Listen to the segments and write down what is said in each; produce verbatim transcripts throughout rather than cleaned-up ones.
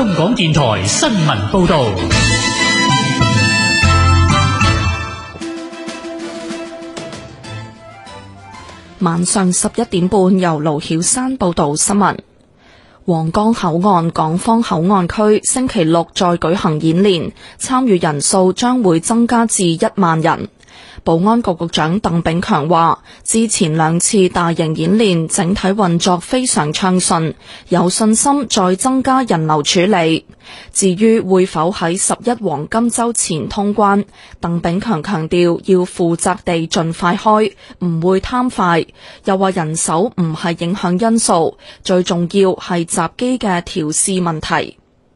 香港電台新聞報道。 晚上十一點半，由盧曉山報道新聞。皇崗口岸港方口岸區星期六再舉行演練，參與人數將會增加至一萬人。保安局局長鄧炳強話，之前兩次大型演練整體運作非常暢順，有信心再增加人流處理。至於會否喺十一黃金週前通關，鄧炳強強調要負責地盡快開，唔會貪快。又話人手唔係影響因素，最重要係閘機嘅調試問題。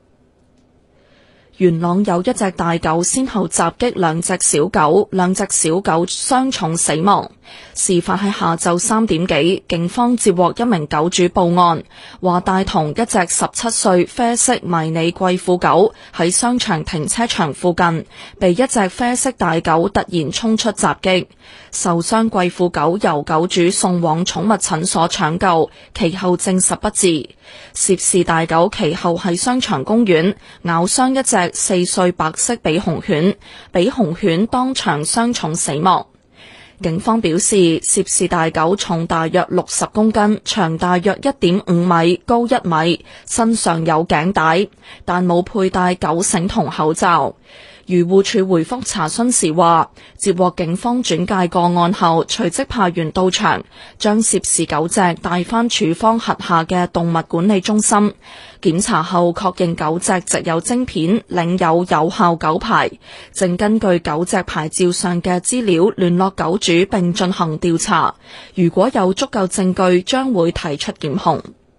元朗有一隻大狗先後襲擊兩隻小狗，兩隻小狗傷重死亡。事發喺下晝三點幾，警方接獲一名狗主報案，話帶同一隻十七歲啡色迷你貴婦狗喺商場停車場附近，被一隻啡色大狗突然衝出襲擊。受傷貴婦狗由狗主送往寵物診所搶救，其後證實不治。涉事大狗其後喺商場公園咬傷一隻四歲白色比熊犬，比熊犬當場傷重死亡。警方表示，涉事大狗重大約六十公斤，長大約一點五米，高一米，身上有頸帶，但冇佩戴狗繩同口罩。漁護署回覆查詢時話，接獲警方轉介個案後，隨即派員到場，將涉事狗隻帶返署方轄下嘅動物管理中心檢查後，確認狗隻植有晶片，領有有效狗牌，正根據狗隻牌照上嘅資料聯絡狗主並進行調查，如果有足夠證據，將會提出檢控。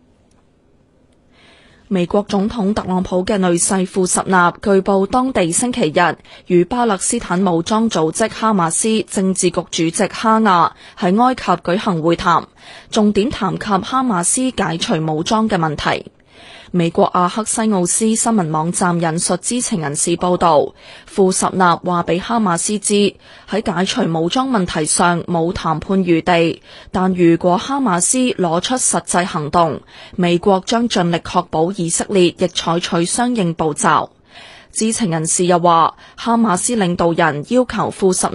美國總統特朗普嘅女婿庫什納據報當地星期日與巴勒斯坦武裝組織哈馬斯政治局主席哈亞喺埃及舉行會談，重點談及哈馬斯解除武裝嘅問題。美國阿克西奧斯新聞網站引述知情人士報道，庫什納話俾哈馬斯知，喺解除武裝問題上冇談判餘地，但如果哈馬斯攞出實際行動，美國將盡力確保以色列亦採取相應步驟。知情人士又話，哈馬斯領導人要求庫什